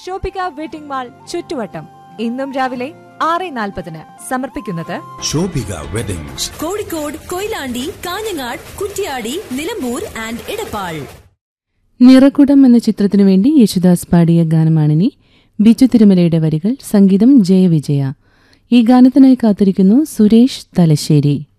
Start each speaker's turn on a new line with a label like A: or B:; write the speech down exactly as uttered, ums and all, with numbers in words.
A: Shoppika wedding mall ചുറ്റുവട്ടം. ഇന്നും രാവിലെ ആറ് നാൽപ്പതിന് സമർപ്പിക്കുന്നത്
B: ഷോപ്പിക വെഡിങ്സ്,
C: കോഴിക്കോട്, കൊയിലാണ്ടി, കാഞ്ഞങ്ങാട്, കുറ്റ്യാടി, നിലമ്പൂർ ആൻഡ് ഇടപ്പാൾ.
D: നിറകുടം എന്ന ചിത്രത്തിനു വേണ്ടി യേശുദാസ് പാടിയ ഗാനമാണിനി. ബിജു തിരുമലയുടെ വരികൾ, സംഗീതം ജയവിജയ. ഈ ഗാനത്തിനായി കാത്തിരിക്കുന്നു സുരേഷ് തലശ്ശേരി.